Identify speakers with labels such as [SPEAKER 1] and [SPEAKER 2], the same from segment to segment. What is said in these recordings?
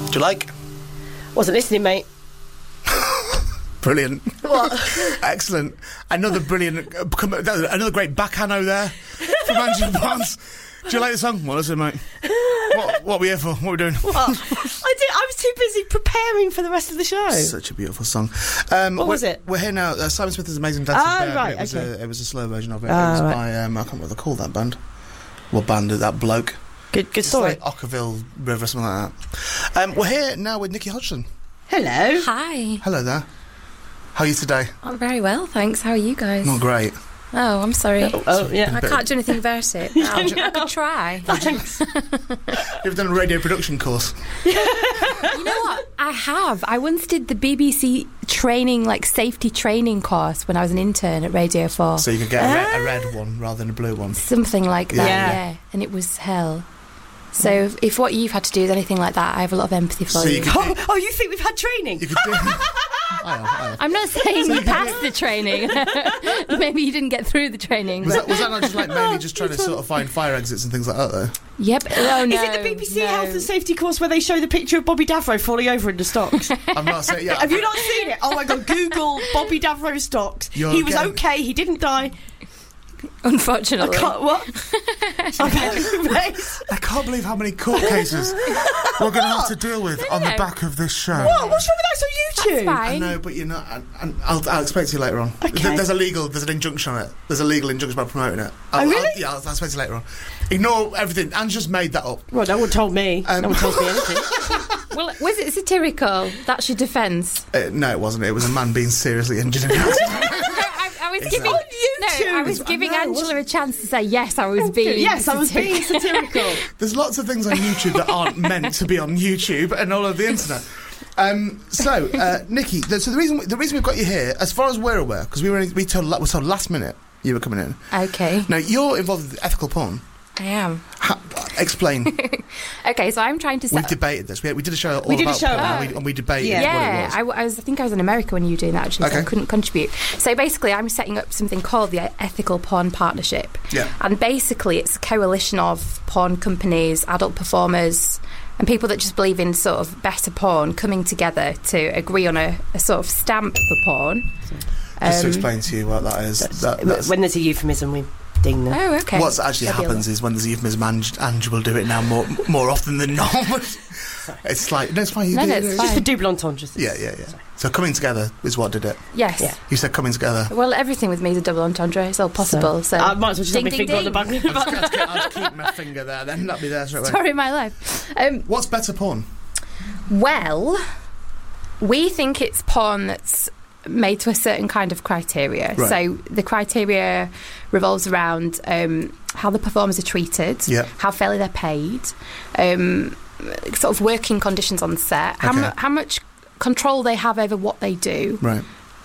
[SPEAKER 1] Do you like?
[SPEAKER 2] Wasn't listening, mate.
[SPEAKER 1] Brilliant.
[SPEAKER 2] What?
[SPEAKER 1] Excellent. Another brilliant, another great backhand there from Angela Barnes. Do you like the song? Well, listen, mate. What are we here for? What are we doing?
[SPEAKER 2] What? I was too busy preparing for the rest of the show.
[SPEAKER 1] Such a beautiful song.
[SPEAKER 2] What was it?
[SPEAKER 1] We're here now. Simon Smith's Amazing Dancing Bear.
[SPEAKER 2] Right,
[SPEAKER 1] It was a slow version of it. It was by, I can't remember what they call that band. What band is that bloke?
[SPEAKER 2] Good story.
[SPEAKER 1] Like Ockerville River, something like that. We're here now with Nikki Hodgson.
[SPEAKER 2] Hello.
[SPEAKER 3] Hi.
[SPEAKER 1] Hello there. How are you today?
[SPEAKER 3] I'm very well, thanks. How are you guys?
[SPEAKER 1] Not great.
[SPEAKER 3] Oh, I'm sorry.
[SPEAKER 2] Yeah.
[SPEAKER 3] I can't do anything about it. I could try.
[SPEAKER 2] Thanks.
[SPEAKER 1] You've done a radio production course.
[SPEAKER 3] You know what? I have. I once did the BBC training, like safety training course when I was an intern at Radio 4.
[SPEAKER 1] So you could get a red one rather than a blue one.
[SPEAKER 3] Something like that,
[SPEAKER 2] Yeah.
[SPEAKER 3] yeah. And it was hell. So if what you've had to do is anything like that, I have a lot of empathy for
[SPEAKER 1] So you
[SPEAKER 3] you.
[SPEAKER 1] could
[SPEAKER 2] Oh, you think we've had training?
[SPEAKER 1] You could do... I have.
[SPEAKER 3] I'm not saying you passed the training. Maybe you didn't get through the training.
[SPEAKER 1] Was that not just like mainly just trying to sort of find fire exits and things like that, though?
[SPEAKER 3] Yep. Oh, no.
[SPEAKER 2] Is it the BBC Health and Safety course where they show the picture of Bobby Davro falling over in the stocks?
[SPEAKER 1] I'm not saying... Yeah.
[SPEAKER 2] Have you not seen it? Oh my God, Google Bobby Davro stocks. He was okay, he didn't die.
[SPEAKER 3] Unfortunately.
[SPEAKER 2] What?
[SPEAKER 1] I can't believe how many court cases we're going to have to deal with on the back of this show.
[SPEAKER 2] What? What's wrong with that? It's on YouTube.
[SPEAKER 3] That's
[SPEAKER 1] I
[SPEAKER 3] fine.
[SPEAKER 1] know, but you're not... And I'll explain to you later on.
[SPEAKER 2] Okay.
[SPEAKER 1] There's an injunction on it. There's a legal injunction about promoting it.
[SPEAKER 2] Really?
[SPEAKER 1] I'll explain to you later on. Ignore everything. Anne's just made that up.
[SPEAKER 2] Well, no one told me. No one told me anything.
[SPEAKER 3] Well, was it satirical? That's your defence.
[SPEAKER 1] No, it wasn't. It was a man being seriously injured in an accident.
[SPEAKER 3] I was
[SPEAKER 1] Exactly.
[SPEAKER 3] giving I was giving Angela a chance to say yes. I was being
[SPEAKER 2] I was being satirical.
[SPEAKER 1] There's lots of things on YouTube that aren't meant to be on YouTube and all over the internet. Nikki, so the reason we've got you here, as far as we're aware, because we were told last minute you were coming in.
[SPEAKER 3] Okay.
[SPEAKER 1] Now you're involved with ethical porn.
[SPEAKER 3] I am.
[SPEAKER 1] Explain.
[SPEAKER 3] Okay, so I'm trying to
[SPEAKER 1] We've debated this. We did a show all about porn, and we debated
[SPEAKER 3] Yeah,
[SPEAKER 1] what it was.
[SPEAKER 3] I think I was in America when you were doing that, actually, so I couldn't contribute. So basically, I'm setting up something called the Ethical Porn Partnership.
[SPEAKER 1] Yeah.
[SPEAKER 3] And basically, it's a coalition of porn companies, adult performers, and people that just believe in sort of better porn coming together to agree on a sort of stamp for porn.
[SPEAKER 1] Just to explain to you what that is. That's
[SPEAKER 2] when there's a euphemism, we ding them.
[SPEAKER 3] Oh, okay.
[SPEAKER 1] What actually happens is when there's a euphemism, Ange will do it now more often than not. It's like, no, it's fine.
[SPEAKER 3] It's
[SPEAKER 2] Just a
[SPEAKER 3] fine.
[SPEAKER 2] double entendre.
[SPEAKER 1] Yeah. So coming together is what did it.
[SPEAKER 3] Yes.
[SPEAKER 2] Yeah.
[SPEAKER 1] You said coming together.
[SPEAKER 3] Well, everything with me is a double entendre. It's all possible. So
[SPEAKER 2] I might as well just have my
[SPEAKER 3] ding,
[SPEAKER 2] finger
[SPEAKER 3] ding,
[SPEAKER 2] on the button.
[SPEAKER 1] I'll keep my finger there, then that'll be there straight away.
[SPEAKER 3] Story of my life.
[SPEAKER 1] What's better porn?
[SPEAKER 3] Well, we think it's porn that's made to a certain kind of criteria.
[SPEAKER 1] Right.
[SPEAKER 3] So the criteria revolves around how the performers are treated, how fairly they're paid, sort of working conditions on set, how much control they have over what they do.
[SPEAKER 1] Right.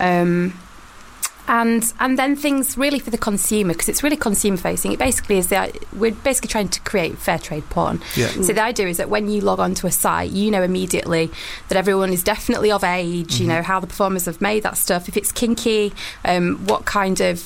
[SPEAKER 3] And then things really for the consumer, because it's really consumer facing. It basically is we're basically trying to create fair trade porn.
[SPEAKER 1] Yeah.
[SPEAKER 3] So the idea is that when you log onto a site, you know immediately that everyone is definitely of age.
[SPEAKER 1] Mm-hmm.
[SPEAKER 3] You know how the performers have made that stuff. If it's kinky, what kind of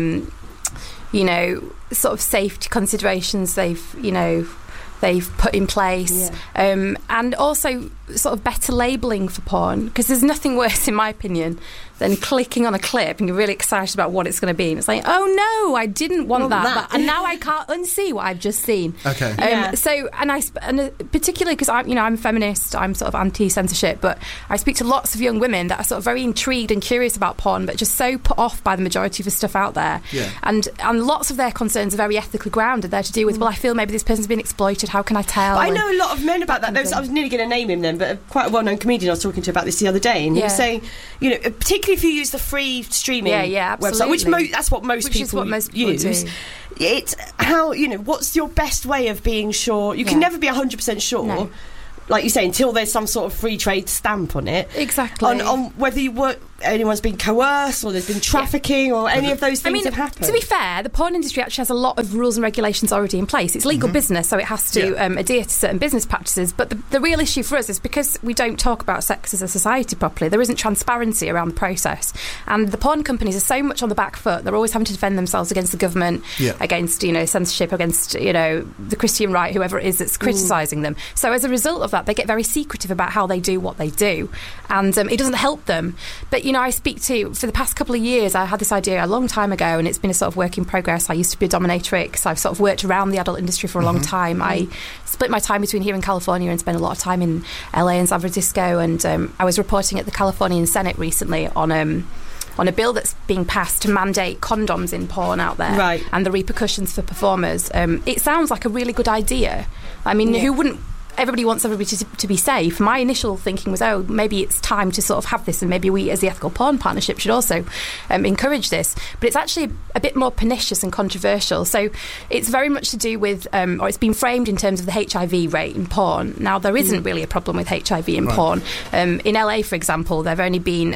[SPEAKER 3] sort of safety considerations they've put in place, and also sort of better labelling for porn, because there's nothing worse, in my opinion, than clicking on a clip and you're really excited about what it's going to be, and it's like, oh no, I didn't want that. And now I can't unsee what I've just seen.
[SPEAKER 1] Okay.
[SPEAKER 3] So, and particularly because I'm a feminist, I'm sort of anti-censorship, but I speak to lots of young women that are sort of very intrigued and curious about porn, but just so put off by the majority of the stuff out there.
[SPEAKER 1] Yeah.
[SPEAKER 3] And lots of their concerns are very ethically grounded. They're to do with, well, I feel maybe this person's been exploited. How can I tell?
[SPEAKER 2] I know a lot of men about that. I was nearly going to name him then, but quite a well-known comedian I was talking to about this the other day, and he was saying, particularly if you use the free streaming website, which that's what most people use. It's how, what's your best way of being sure? You can never be 100% sure. No. Like you say, until there's some sort of free trade stamp on it.
[SPEAKER 3] Exactly.
[SPEAKER 2] On whether you work, anyone's been coerced or there's been trafficking or any of those things have happened.
[SPEAKER 3] To be fair, the porn industry actually has a lot of rules and regulations already in place. It's legal business, so it has to adhere to certain business practices. But the real issue for us is because we don't talk about sex as a society properly, there isn't transparency around the process. And the porn companies are so much on the back foot. They're always having to defend themselves against the government, against, censorship, against, the Christian right, whoever it is that's criticising them. So as a result of that, they get very secretive about how they do what they do. And it doesn't help them. But, I speak to, for the past couple of years, I had this idea a long time ago, and it's been a sort of work in progress. I used to be a dominatrix. I've sort of worked around the adult industry for a long time. I split my time between here in California and spent a lot of time in LA and San Francisco. And I was reporting at the Californian Senate recently on a bill that's being passed to mandate condoms in porn out there and the repercussions for performers. It sounds like a really good idea. I mean, who wouldn't? Everybody wants everybody to be safe. My initial thinking was, maybe it's time to sort of have this, and maybe we as the Ethical Porn Partnership should also encourage this. But it's actually a bit more pernicious and controversial. So it's very much to do with, or it's been framed in terms of the HIV rate in porn. Now, there isn't really a problem with HIV in porn. In LA, for example, there hasn't been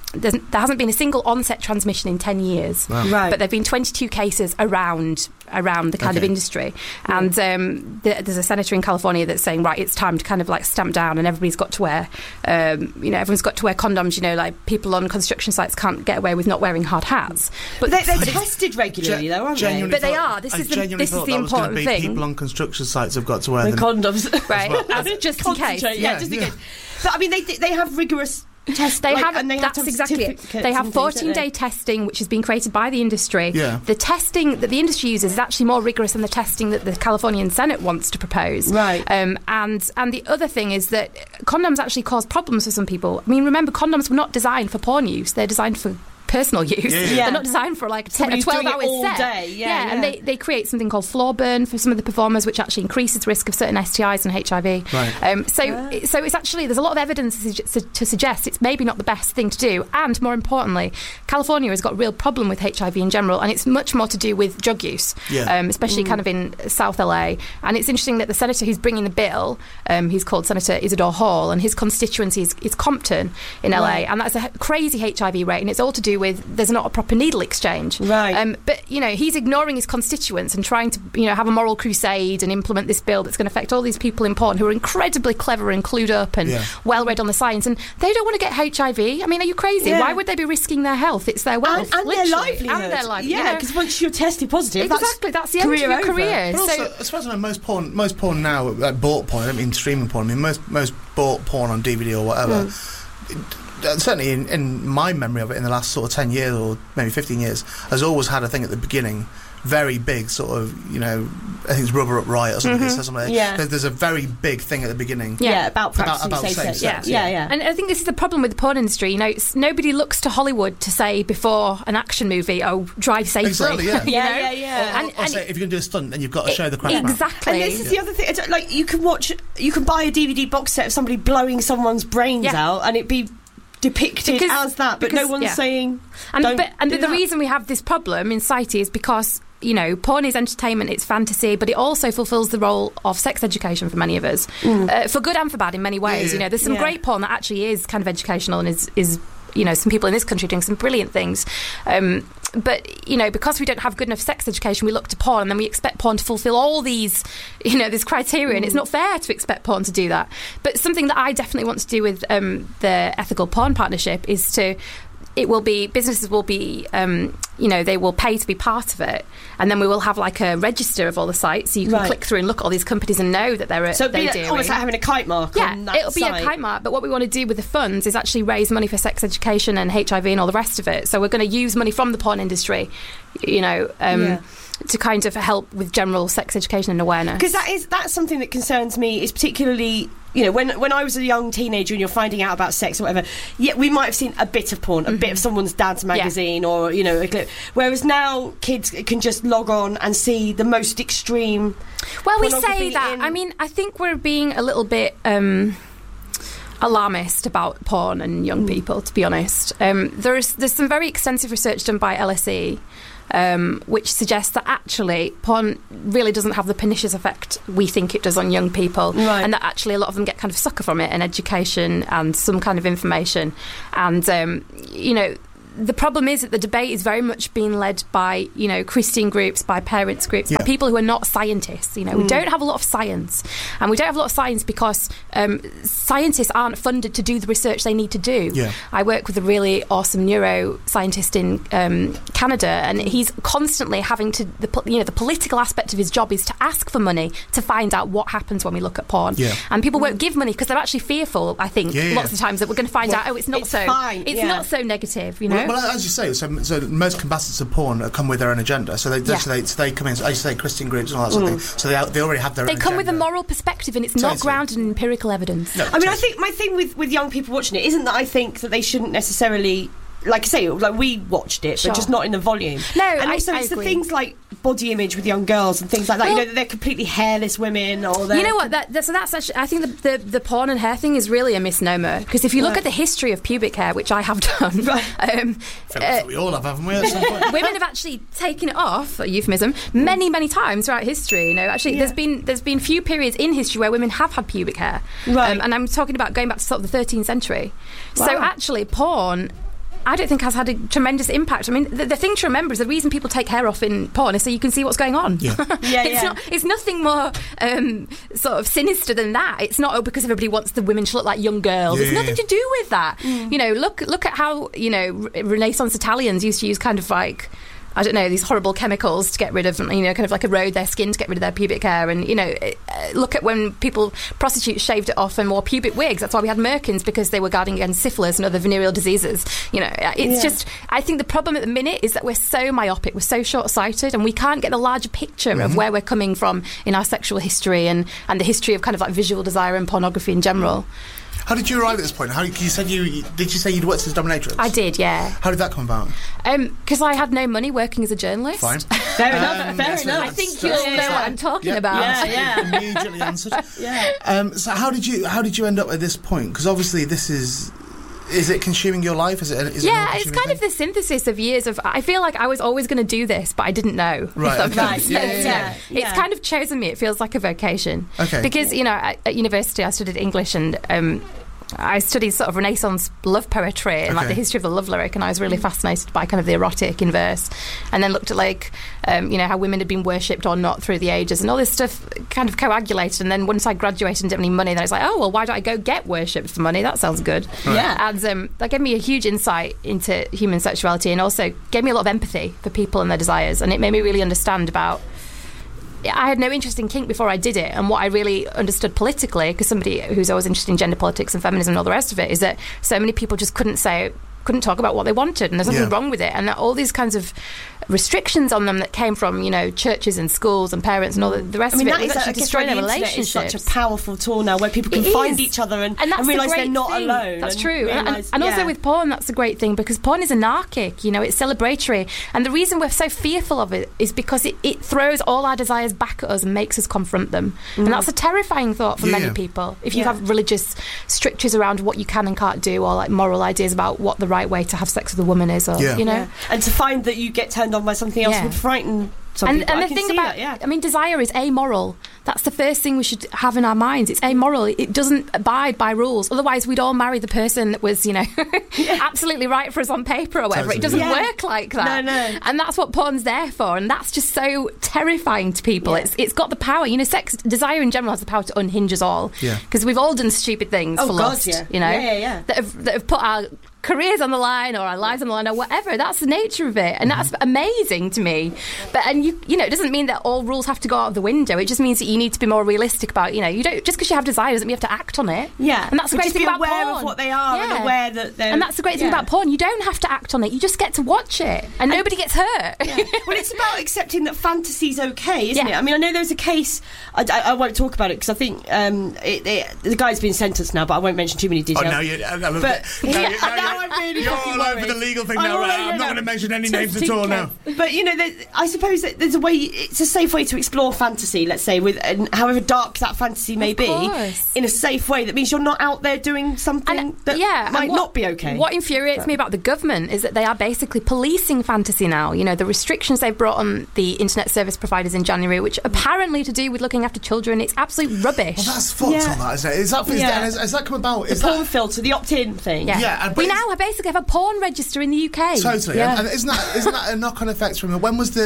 [SPEAKER 3] a single onset transmission in 10 years.
[SPEAKER 1] Wow.
[SPEAKER 3] But there have been 22 cases around the kind of industry. And there's a senator in California that's saying, right, it's time to kind of like stamp down, and everybody's got to wear, everyone's got to wear condoms. Like people on construction sites can't get away with not wearing hard hats.
[SPEAKER 2] But they're tested regularly, though, aren't they?
[SPEAKER 3] But they are. This is the important thing.
[SPEAKER 1] People on construction sites have got to wear
[SPEAKER 2] condoms,
[SPEAKER 3] right? Just in case.
[SPEAKER 2] Yeah, just in case. But I mean, they have rigorous tests.
[SPEAKER 3] That's exactly it. They have 14-day testing, which has been created by the industry.
[SPEAKER 1] Yeah.
[SPEAKER 3] The testing that the industry uses is actually more rigorous than the testing that the Californian Senate wants to propose.
[SPEAKER 2] Right.
[SPEAKER 3] And the other thing is that condoms actually cause problems for some people. I mean, remember, condoms were not designed for porn use. They're designed for personal use. They're not designed for like a 12-hour set.
[SPEAKER 2] Day.
[SPEAKER 3] And they create something called floor burn for some of the performers, which actually increases the risk of certain STIs and HIV.
[SPEAKER 1] Right.
[SPEAKER 3] So it's actually, there's a lot of evidence to suggest it's maybe not the best thing to do. And more importantly, California has got a real problem with HIV in general, and it's much more to do with drug use, especially kind of in South LA. And it's interesting that the senator who's bringing the bill, he's called Senator Isidore Hall, and his constituency is Compton in LA, and that's a crazy HIV rate, and it's all to do with there's not a proper needle exchange. But he's ignoring his constituents and trying to have a moral crusade and implement this bill that's going to affect all these people in porn who are incredibly clever and clued up and well read on the science, and they don't want to get HIV. I mean, are you crazy? Why would they be risking their health? It's their wealth
[SPEAKER 2] and their livelihood. Yeah, because once you're tested positive,
[SPEAKER 3] that's the end of your career.
[SPEAKER 1] But also, as far as I know, most porn now, like bought porn, I don't mean streaming porn, I mean most bought porn on DVD or whatever. Certainly in my memory of it in the last sort of 10 years or maybe 15 years, has always had a thing at the beginning, very big sort of, I think it's Rubber Up Riot or something. There's a very big thing at the beginning.
[SPEAKER 2] About practicing safe sex.
[SPEAKER 3] And I think this is the problem with the porn industry. Nobody looks to Hollywood to say before an action movie, drive safely.
[SPEAKER 1] Exactly,
[SPEAKER 3] And
[SPEAKER 1] say, if you're going to do a stunt, then you've got to show the crash.
[SPEAKER 3] Exactly.
[SPEAKER 2] And this is the other thing. Like, you can buy a DVD box set of somebody blowing someone's brains out, and it be depicted as that, but no one's saying.
[SPEAKER 3] The reason we have this problem in society is because porn is entertainment, it's fantasy, but it also fulfills the role of sex education for many of us, for good and for bad in many ways. There's some great porn that actually is kind of educational and is some people in this country doing some brilliant things. But, because we don't have good enough sex education, we look to porn and then we expect porn to fulfil all these, this criteria, and it's not fair to expect porn to do that. But something that I definitely want to do with the Ethical Porn Partnership is businesses will be, they will pay to be part of it, and then we will have like a register of all the sites, so you can click through and look at all these companies and know that they're
[SPEAKER 2] so it'll almost like having a kite mark on that
[SPEAKER 3] it'll be a kite mark, but what we want to do with the funds is actually raise money for sex education and HIV and all the rest of it. So we're going to use money from the porn industry, to kind of help with general sex education and awareness.
[SPEAKER 2] Because that's something that concerns me, is particularly, when I was a young teenager and you're finding out about sex or whatever, we might have seen a bit of porn, a bit of someone's dad's magazine or, a clip. Whereas now kids can just log on and see the most extreme.
[SPEAKER 3] Well, we say that. I mean, I think we're being a little bit... alarmist about porn and young people, to be honest. There's some very extensive research done by LSE, which suggests that actually porn really doesn't have the pernicious effect we think it does on young people, and that actually a lot of them get kind of sucker from it, and education and some kind of information. And the problem is that the debate is very much being led by, Christian groups, by parents groups, by people who are not scientists. We don't have a lot of science. And we don't have a lot of science because scientists aren't funded to do the research they need to do. Yeah. I work with a really awesome neuroscientist in Canada, and he's constantly having to, the political aspect of his job is to ask for money to find out what happens when we look at porn. Yeah. And people won't give money because they're actually fearful, I think, lots of times that we're going to find out, it's not so negative,
[SPEAKER 1] Well, as you say, so most combatants of porn come with their own agenda. So they come in, as you say, Christian groups and all that sort of thing. So they already have their own agenda.
[SPEAKER 3] They come with a moral perspective, and it's not grounded in empirical evidence.
[SPEAKER 2] No, I think my thing with young people watching it isn't that I think that they shouldn't necessarily... Like I say, we watched it, but just not in the volume.
[SPEAKER 3] No,
[SPEAKER 2] and also
[SPEAKER 3] I
[SPEAKER 2] it's
[SPEAKER 3] agree.
[SPEAKER 2] the things like body image with young girls and things like that. That they're completely hairless women, or they're...
[SPEAKER 3] You know what? That's actually, I think the porn and hair thing is really a misnomer, because if you look at the history of pubic hair, which I have done,
[SPEAKER 1] we all have, haven't we? At some point?
[SPEAKER 3] Women have actually taken it off, a euphemism, many times throughout history. There's been few periods in history where women have had pubic hair, and I'm talking about going back to sort of the 13th century. Wow. So actually, porn, I don't think has had a tremendous impact. I mean, the thing to remember is the reason people take hair off in porn is so you can see what's going on. Yeah. It's nothing more sort of sinister than that. It's not because everybody wants the women to look like young girls. It's nothing to do with that. Look at how Renaissance Italians used to use kind of like, I don't know, these horrible chemicals to get rid of, kind of like erode their skin to get rid of their pubic hair. And, look at when prostitutes shaved it off and wore pubic wigs. That's why we had merkins, because they were guarding against syphilis and other venereal diseases. It's just, I think the problem at the minute is that we're so myopic, we're so short-sighted, and we can't get the larger picture of where we're coming from in our sexual history and the history of kind of like visual desire and pornography in general.
[SPEAKER 1] How did you arrive at this point? Did you say you'd worked as a dominatrix?
[SPEAKER 3] I did, yeah.
[SPEAKER 1] How did that come about?
[SPEAKER 3] Because I had no money working as a journalist.
[SPEAKER 1] Fine.
[SPEAKER 2] Fair enough.
[SPEAKER 3] I think you'll know what I'm talking about.
[SPEAKER 1] Yeah. Immediately answered. So how did you end up at this point? Because obviously this is it consuming your life? Is it
[SPEAKER 3] it's kind of the synthesis of years of... I feel like I was always going to do this, but I didn't know.
[SPEAKER 1] Right.
[SPEAKER 3] It's kind of chosen me. It feels like a vocation.
[SPEAKER 1] Okay.
[SPEAKER 3] Because, at university I studied English, and I studied sort of Renaissance love poetry and like the history of the love lyric, and I was really fascinated by kind of the erotic in verse, and then looked at how women had been worshipped or not through the ages, and all this stuff kind of coagulated. And then once I graduated and didn't have any money, then I was like, oh well, why don't I go get worshipped for money? That sounds good.
[SPEAKER 1] Right.
[SPEAKER 3] Yeah. And that gave me a huge insight into human sexuality, and also gave me a lot of empathy for people and their desires, and it made me really understand about... I had no interest in kink before I did it, and what I really understood politically, because somebody who's always interested in gender politics and feminism and all the rest of it, is that so many people just couldn't talk about what they wanted, and there's nothing wrong with it, and that all these kinds of restrictions on them that came from churches and schools and parents and all the rest of it was actually destroying their relationships.
[SPEAKER 2] It's such a powerful tool now where people can find each other and realise they're not alone.
[SPEAKER 3] That's true. And also with porn, that's a great thing, because porn is anarchic, it's celebratory, and the reason we're so fearful of it is because it throws all our desires back at us and makes us confront them. And that's a terrifying thought for many people. If you have religious strictures around what you can and can't do, or like moral ideas about what the right way to have sex with a woman is, or
[SPEAKER 2] and to find that you get turned on by something else would frighten some people.
[SPEAKER 3] And the thing about desire is amoral. That's the first thing we should have in our minds. It's amoral. It doesn't abide by rules. Otherwise, we'd all marry the person that was, absolutely right for us on paper or whatever. Totally. It doesn't work like that.
[SPEAKER 2] No.
[SPEAKER 3] And that's what porn's there for. And that's just so terrifying to people. Yeah. It's got the power. Desire in general has the power to unhinge us all. Because we've all done stupid things for lust. That have put our careers on the line or our lives on the line or whatever. That's the nature of it, and that's amazing to me. But it doesn't mean that all rules have to go out of the window. It just means that you need to be more realistic about you don't just because you have desire doesn't mean you have to act on it.
[SPEAKER 2] And
[SPEAKER 3] that's the great thing about porn.
[SPEAKER 2] Be aware of what they are and aware that they're...
[SPEAKER 3] And that's the great thing about porn. You don't have to act on it. You just get to watch it, and nobody gets hurt.
[SPEAKER 2] Well, it's about accepting that fantasy's okay, isn't it? I mean, I know there's a case. I won't talk about it because I think the guy's been sentenced now, but I won't mention too many details.
[SPEAKER 1] Oh, no, you're You're all over the legal thing now, right? I'm not going to mention any names at all now.
[SPEAKER 2] But, I suppose that there's a way, it's a safe way to explore fantasy, let's say, with however dark that fantasy may be, in a safe way. That means you're not out there doing something that might not be okay.
[SPEAKER 3] What infuriates me about the government is that they are basically policing fantasy now. The restrictions they've brought on the internet service providers in January, which apparently to do with looking after children, it's absolute rubbish.
[SPEAKER 1] Well, that's fucked on that, isn't it? Has that come about?
[SPEAKER 2] The porn filter, the opt-in thing.
[SPEAKER 3] Yeah. We now basically have a porn register in the UK.
[SPEAKER 1] Totally. Yeah. And isn't that a knock-on effect from it? When was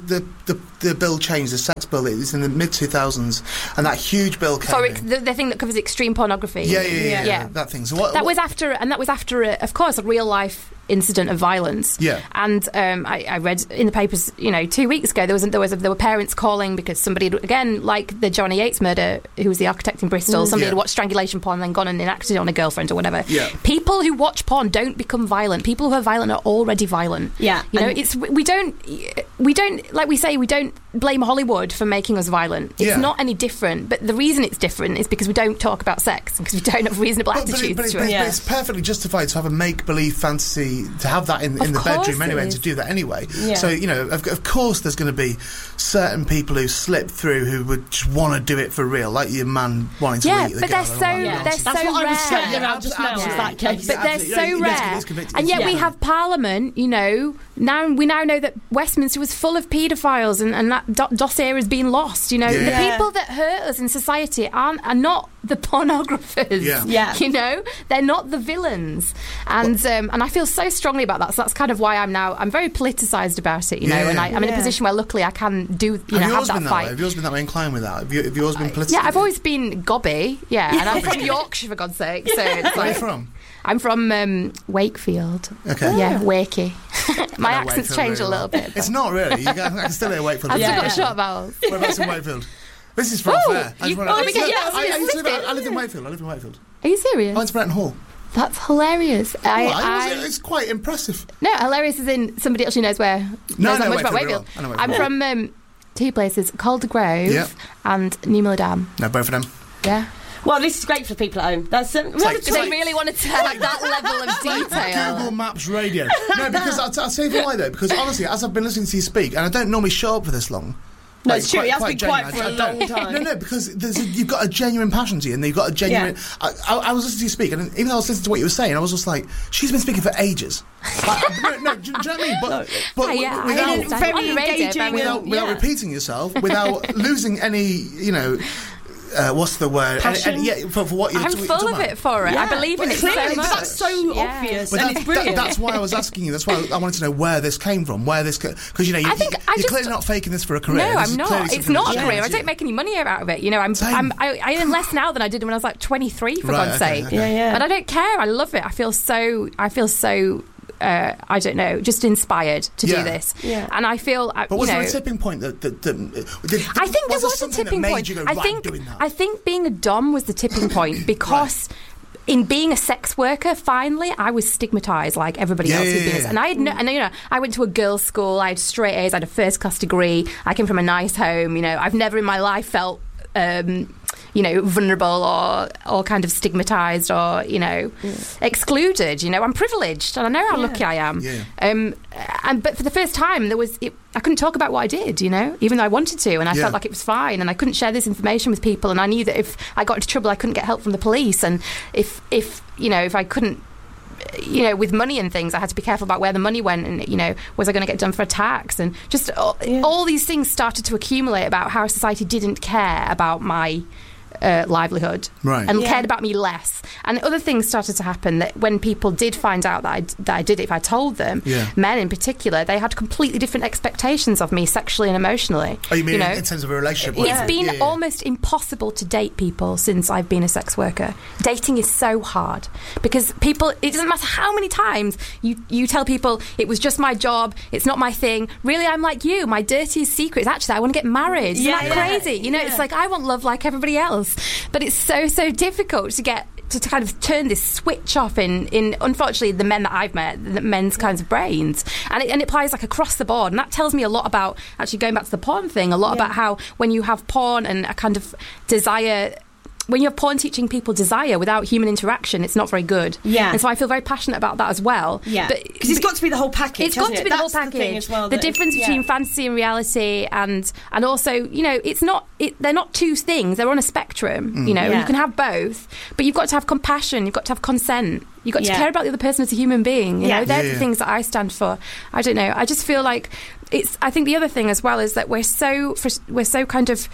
[SPEAKER 1] the bill changed, the sex bill? It was in the mid-2000s, and that huge bill came in.
[SPEAKER 3] The thing that covers extreme pornography.
[SPEAKER 1] Yeah. That thing. So
[SPEAKER 3] that was after, of course, a real-life incident of violence.
[SPEAKER 1] Yeah.
[SPEAKER 3] And I read in the papers, 2 weeks ago, there were parents calling because somebody, again, like the Johnny Yates murder, who was the architect in Bristol, somebody had watched strangulation porn and then gone and enacted it on a girlfriend or whatever.
[SPEAKER 1] Yeah.
[SPEAKER 3] People who watch porn don't become violent. People who are violent are already violent.
[SPEAKER 2] Yeah.
[SPEAKER 3] We don't like we say, we don't blame Hollywood for making us violent. It's not any different, but the reason it's different is because we don't talk about sex and because we don't have reasonable attitudes to it.
[SPEAKER 1] But it's perfectly justified to have a make-believe fantasy, to have that in the bedroom anyway, and to do that anyway. Yeah. So, of course there's going to be certain people who slip through who would just want to do it for real, like your man wanting to eat the
[SPEAKER 3] but
[SPEAKER 1] girl.
[SPEAKER 3] They're so rare.
[SPEAKER 2] That's what I was saying about just now, was that case.
[SPEAKER 3] But they're so rare. And yet we have Parliament, now we know that Westminster was full of paedophiles and that dossier has been lost. The people that hurt us in society are not the pornographers.
[SPEAKER 2] Yeah.
[SPEAKER 3] They're not the villains. And I feel so strongly about that. So that's kind of why I'm very politicised about it, and I'm in a position where luckily I can do, have that fight.
[SPEAKER 1] Have you always been that way inclined with that? Have you always been political?
[SPEAKER 3] Yeah, I've always been gobby, and I'm from Yorkshire, for God's sake. So
[SPEAKER 1] where are you from?
[SPEAKER 3] I'm from Wakefield.
[SPEAKER 1] Okay.
[SPEAKER 3] Yeah, Wakey. My accent's changed a little bit.
[SPEAKER 1] It's not really. I can still hear Wakefield.
[SPEAKER 3] I've still got short vowels.
[SPEAKER 1] Whereabouts in Wakefield? This is from fair. I live in Wakefield.
[SPEAKER 3] Are you serious?
[SPEAKER 1] I went to Bretton Hall.
[SPEAKER 3] That's hilarious.
[SPEAKER 1] It's quite impressive.
[SPEAKER 3] No, hilarious as in somebody else who knows where. Knows that much about Wakefield.
[SPEAKER 1] I'm
[SPEAKER 3] from two places, Calder Grove and New Dam.
[SPEAKER 1] No, both of them.
[SPEAKER 3] Yeah.
[SPEAKER 2] Well, this is great for people at home. They
[SPEAKER 3] really want to tell that level of detail.
[SPEAKER 1] Google Maps radio. No, because I'll tell you why though. Because honestly, as I've been listening to you speak, and I don't normally show up for this long.
[SPEAKER 2] No, it's true. It has been quiet for a long time.
[SPEAKER 1] No, because you've got a genuine passion to you, and you've got a genuine. Yeah. I was listening to you speak, and even though I was listening to what you were saying, I was just like, she's been speaking for ages. No, do you know what I mean? But without repeating yourself, without losing any, what's the word?
[SPEAKER 2] Passion?
[SPEAKER 1] For what you're
[SPEAKER 3] I'm full of it for it.
[SPEAKER 2] Yeah.
[SPEAKER 3] I believe in it so much.
[SPEAKER 2] That's so obvious, and it's brilliant.
[SPEAKER 1] That's why I was asking you. That's why I wanted to know where this came from. Because you're clearly not faking this for a career.
[SPEAKER 3] No, I'm not. It's not a career. I don't make any money out of it. I earn less now than I did when I was like 23. For God's sake.
[SPEAKER 2] Yeah.
[SPEAKER 3] But I don't care. I love it. I feel so. I don't know, just inspired to do this. Yeah. And I feel,
[SPEAKER 1] but was there a tipping point that
[SPEAKER 3] I think there was a tipping point. I think being a dom was the tipping point because in being a sex worker, finally, I was stigmatised like everybody else who'd been. And I went to a girls' school. I had straight A's. I had a first-class degree. I came from a nice home. I've never in my life felt vulnerable or kind of stigmatised or, excluded. I'm privileged and I know how lucky I am. Yeah. But for the first time, I couldn't talk about what I did, even though I wanted to, and I felt like it was fine, and I couldn't share this information with people, and I knew that if I got into trouble, I couldn't get help from the police, and if I couldn't, with money and things, I had to be careful about where the money went, and was I going to get done for a tax, and just all these things started to accumulate about how society didn't care about my livelihood, and cared about me less. And other things started to happen that when people did find out that I did it, if I told them, men in particular, they had completely different expectations of me sexually and emotionally.
[SPEAKER 1] Oh, you mean in terms of a relationship?
[SPEAKER 3] It's been almost impossible to date people since I've been a sex worker. Dating is so hard because people, it doesn't matter how many times you tell people it was just my job, it's not my thing. Really, I'm like you. My dirtiest secret is actually I want to get married. Isn't that crazy? It's like I want love like everybody else. But it's so difficult to get to kind of turn this switch off in unfortunately the men that I've met, the men's kinds of brains, and it applies like across the board, and that tells me a lot about, actually going back to the porn thing, a lot about how when you have porn and a kind of desire when you're porn teaching people desire without human interaction, it's not very good.
[SPEAKER 2] Yeah.
[SPEAKER 3] And so I feel very passionate about that as well.
[SPEAKER 2] Yeah. Because it's got to be the whole package.
[SPEAKER 3] It's got to be the whole package. The difference between fantasy and reality, and also, you know, they're not two things. They're on a spectrum. You know, you can have both, but you've got to have compassion. You've got to have consent. You've got to care about the other person as a human being. You know, they're the things that I stand for. I don't know. I just feel like I think the other thing as well is that we're so kind of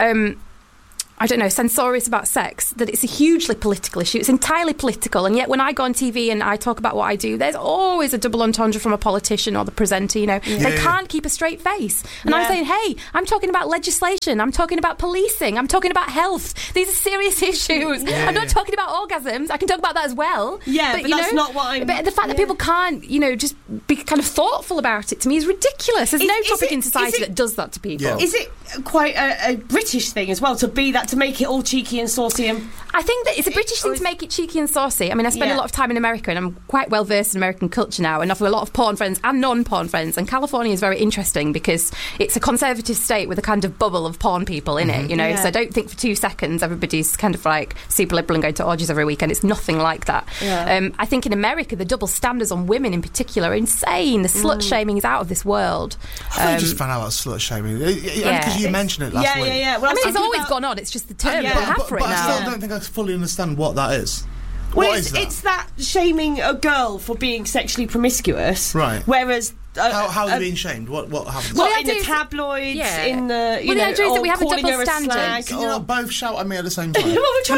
[SPEAKER 3] I don't know, censorious about sex, that it's a hugely political issue. It's entirely political, and yet when I go on TV and I talk about what I do, there's always a double entendre from a politician or the presenter, you know. They can't keep a straight face. And I'm saying, hey, I'm talking about legislation, I'm talking about policing, I'm talking about health. These are serious issues. I'm not talking about orgasms. I can talk about that as well.
[SPEAKER 2] Yeah, but that's not what I'm...
[SPEAKER 3] But the fact that people can't, you know, just be kind of thoughtful about it, to me, is ridiculous. There's no topic in society that does that to people.
[SPEAKER 2] Yeah. Is it quite a British thing as well, to be that, to make it all cheeky and saucy?
[SPEAKER 3] I think that it's a British thing to make it cheeky and saucy. I mean, I spend a lot of time in America, and I'm quite well versed in American culture now, and I've got a lot of porn friends and non-porn friends, and California is very interesting because it's a conservative state with a kind of bubble of porn people in it, you know. So I don't think for 2 seconds everybody's kind of like super liberal and going to orgies every weekend. It's nothing like that. I think in America the double standards on women in particular are insane. The slut shaming is out of this world.
[SPEAKER 1] I just found out about slut shaming because you mentioned it last week.
[SPEAKER 2] Well,
[SPEAKER 3] I mean, it's always gone on. It's just the term people have for it now.
[SPEAKER 1] I still don't think I fully understand what that is.
[SPEAKER 2] Well, it's that shaming a girl for being sexually promiscuous,
[SPEAKER 1] right?
[SPEAKER 2] Whereas
[SPEAKER 1] how are they being shamed? What happens?
[SPEAKER 2] Well, in the tabloids, in the
[SPEAKER 3] the idea is that we have a double standard.
[SPEAKER 1] Can you not both shout at me at the same time?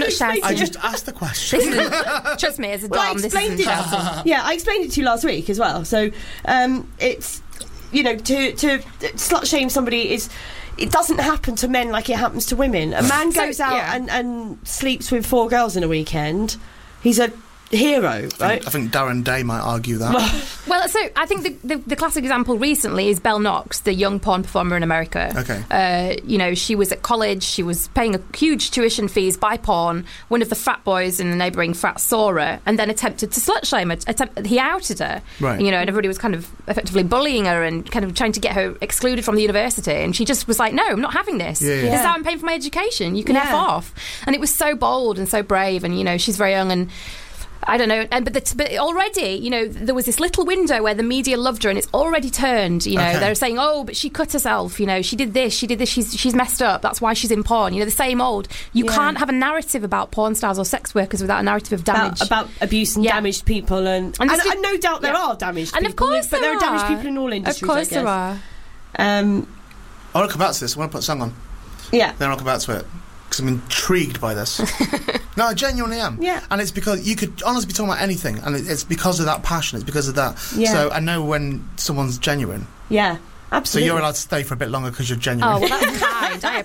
[SPEAKER 3] I
[SPEAKER 1] just asked the question.
[SPEAKER 3] Trust me, as a dom, this isn't shouting.
[SPEAKER 2] I explained it to you last week as well. So it's, you know, to slut shame somebody is. It doesn't happen to men like it happens to women. A man goes out and sleeps with 4 girls in a weekend. He's a hero, right?
[SPEAKER 1] I think Darren Day might argue that.
[SPEAKER 3] Well, so I think the classic example recently is Belle Knox, the young porn performer in America.
[SPEAKER 1] Okay.
[SPEAKER 3] You know, she was at college, she was paying a huge tuition fees by porn. One of the frat boys in the neighbouring frat saw her and then attempted to slut shame her. He outed her.
[SPEAKER 1] Right.
[SPEAKER 3] You know, and everybody was kind of effectively bullying her and kind of trying to get her excluded from the university. And she just was like, no, I'm not having this. This is how I'm paying for my education. You can F off. And it was so bold and so brave. And, you know, she's very young and... I don't know, but already, you know, there was this little window where the media loved her, and it's already turned. You know, they're saying, "Oh, but she cut herself. You know, she did this. She's messed up. That's why she's in porn." You know, the same old. You can't have a narrative about porn stars or sex workers without a narrative of damage,
[SPEAKER 2] about abuse and damaged people, and no doubt there are damaged people.
[SPEAKER 3] And of course,
[SPEAKER 2] but there are damaged people in all industries.
[SPEAKER 3] Of course, there are.
[SPEAKER 1] I want to come back to this. I want to put a song on.
[SPEAKER 2] Yeah.
[SPEAKER 1] Then I'll come back to it. Because I'm intrigued by this. No, I genuinely am.
[SPEAKER 2] Yeah.
[SPEAKER 1] And it's because you could honestly be talking about anything, and it's because of that passion, it's because of that. Yeah. So I know when someone's genuine.
[SPEAKER 2] Yeah, absolutely.
[SPEAKER 1] So you're allowed to stay for a bit longer because you're genuine.
[SPEAKER 3] Oh, well, that's kind. I